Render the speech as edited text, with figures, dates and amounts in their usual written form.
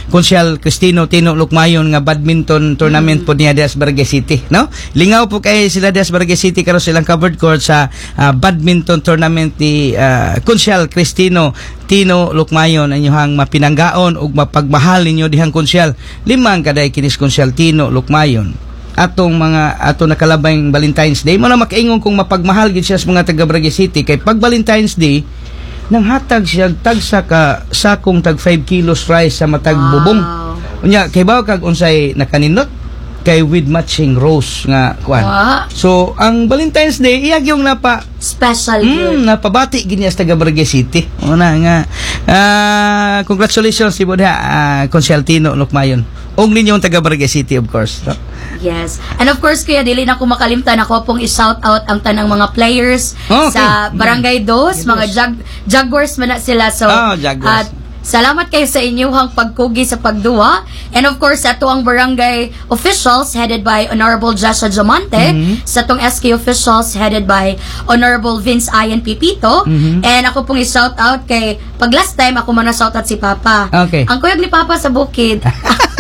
Konsyal Cristino Tino Lukmayon nga badminton tournament po niya Dias Barangay City, no? Lingaw po kay sila Dias Barangay City karon silang covered court sa badminton tournament ni Konsyal Cristino Tino Lukmayon. Anyuhang mapinanggaon ug mapagmahal ninyo dihang konsyal. Limang kaday kinis Konsyal Tino Lukmayon. Atong nakalabay Valentine's Day mo na makaingon kung mapagmahal gid siya sa mga taga Barangay City kay pag Valentine's Day nang hatag siya tagsa ka sakong tag 5 kilos rice sa matag bubong. Unya kay bawo kag unsay nakanindot kay with matching rose nga kuan. So ang Valentine's Day iyag yung napa special yun. Napabati gid niya sa taga Barangay City. Una nga congratulations si Bodha Konsyal Tino Lukmayon. Og ninyong taga Barangay City of course. So, yes. And of course, kuya, dili na ko makalimtan, ako pong i-shout out ang tanang mga players sa Barangay Dos, mga Jaguars man na sila. So, Jaguars. Salamat kayo sa inyong pagkugi sa pagduwa. And of course, sa tuang barangay officials headed by Honorable Joshua Diamante, sa tong SK officials headed by Honorable Vince Ian Pipito. And ako pong i-shout out kay, pag last time, ako man na shout out si Papa. Okay. Ang kuyog ni Papa sa bukid.